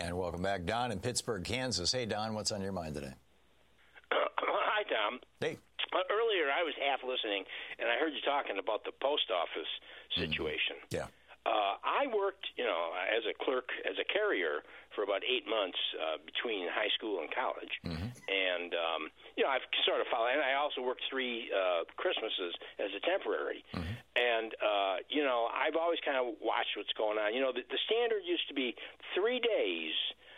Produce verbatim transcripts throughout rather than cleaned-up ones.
And welcome back, Don in Pittsburgh, Kansas. Hey, Don, what's on your mind today? Uh, hi, Tom. Hey. Uh, earlier, I was half listening, and I heard you talking about the post office situation. Mm-hmm. Yeah. Uh, I worked, you know, as a clerk, as a carrier for about eight months uh, between high school and college. Mm-hmm. And, um, you know, I've sort of followed, and I also worked three uh, Christmases as a temporary. Mm-hmm. And, uh, you know, I've always kind of watched what's going on. You know, the, the standard used to be three days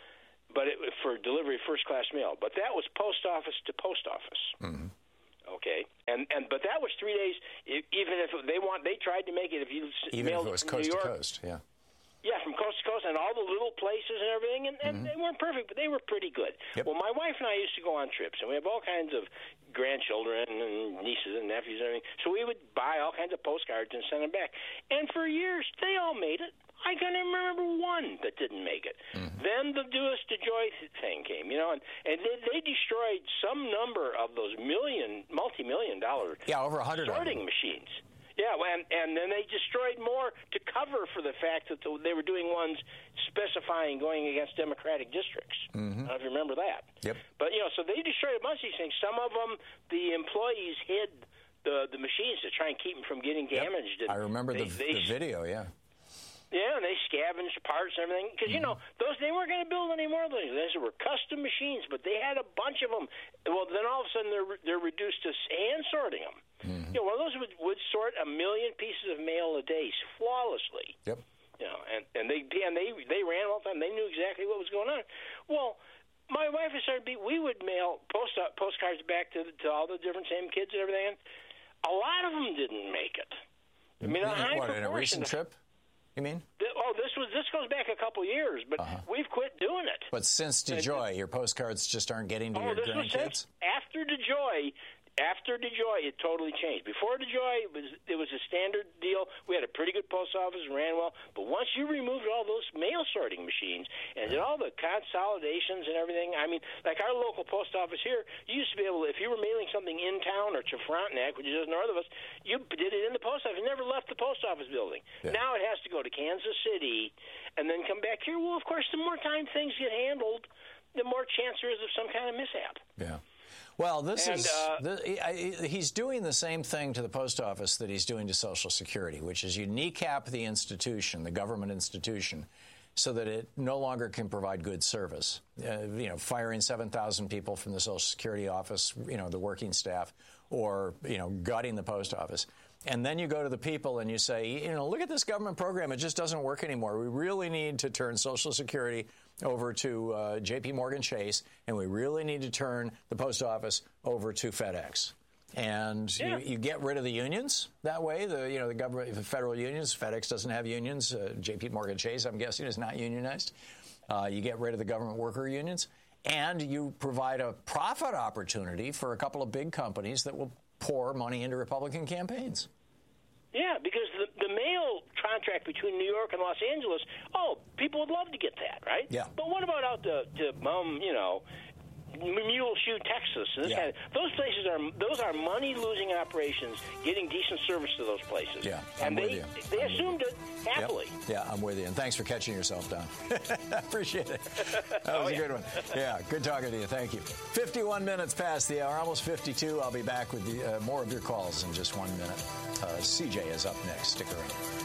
but it, for delivery of first-class mail. But that was post office to post office. Mm-hmm. Okay, and and but that was three days. Even if they want, they tried to make it. If you even mailed if it was from coast New York, to coast, yeah, yeah, from coast to coast, and all the little places and everything, and, and mm-hmm. they weren't perfect, but they were pretty good. Yep. Well, my wife and I used to go on trips, and we have all kinds of grandchildren and nieces and nephews and everything. So we would buy all kinds of postcards and send them back. And for years, they all made it. I can't even remember one that didn't make it. Mm-hmm. Then the Do Us to Joy thing came, you know, and, and they, they destroyed some number of those million, multi-million dollar yeah, over a hundred sorting machines. Yeah, and, and then they destroyed more to cover for the fact that the, they were doing ones specifying going against Democratic districts. Mm-hmm. I don't know if you remember that. Yep. But, you know, so they destroyed a bunch of these things. Some of them, the employees hid the, the machines to try and keep them from getting damaged. Yep. And I remember they, the, they, the video, yeah. Yeah, and they scavenged parts and everything. Because, mm-hmm. you know, those they weren't going to build any more of those. Those were custom machines, but they had a bunch of them. Well, then all of a sudden they're, they're reduced to hand sorting them. Mm-hmm. You know, one of those would, would sort a million pieces of mail a day flawlessly. Yep. You know, and, and they and they they ran all the time. They knew exactly what was going on. Well, my wife and started. Be, we would mail post postcards back to to all the different same kids and everything. A lot of them didn't make it. I mean, a high what in a recent of, trip? You mean? Oh, this was this goes back a couple years, but uh-huh. we've quit doing it. But since DeJoy, your postcards just aren't getting to oh, your this grandkids? Was after DeJoy, after DeJoy, it totally changed. Before DeJoy, it was it was a standard deal. We had a pretty good post office, ran well. But once you removed all those mail sorting machines and did all the consolidations and everything, I mean, like our local post office here, you used to be able to, if you were mailing something in town or to Frontenac, which is just north of us, you did it in the post office. It never left the post office building. Yeah. Now it has to go to Kansas City and then come back here. Well, of course, the more time things get handled, the more chance there is of some kind of mishap. Yeah. Well, this and, is uh, the, he's doing the same thing to the post office that he's doing to Social Security, which is you kneecap the institution, the government institution, so that it no longer can provide good service. Uh, you know, firing seven thousand people from the Social Security office, you know, the working staff, or, you know, gutting the post office. And then you go to the people and you say, you know, look at this government program. It just doesn't work anymore. We really need to turn Social Security over to uh, J P Morgan Chase, and we really need to turn the post office over to FedEx. And yeah. you, you get rid of the unions that way. The you know the government, the federal unions. FedEx doesn't have unions. Uh, J P Morgan Chase, I'm guessing, is not unionized. Uh, you get rid of the government worker unions, and you provide a profit opportunity for a couple of big companies that will pour money into Republican campaigns. Yeah, because the, the mail contract between New York and Los Angeles, oh, people would love to get that, right? Yeah. But what about out to, to um, you know, Muleshoe, Texas? And this Yeah. kind of, those places are those are money-losing operations, getting decent service to those places. Yeah, I'm and with they, you. they I'm assumed it happily. Yep. Yeah, I'm with you. And thanks for catching yourself, Don. I appreciate it. That was oh, a yeah. good one. Yeah, good talking to you. Thank you. fifty-one minutes past the hour, almost fifty-two. I'll be back with the, uh, more of your calls in just one minute. Uh, C J is up next. Stick around.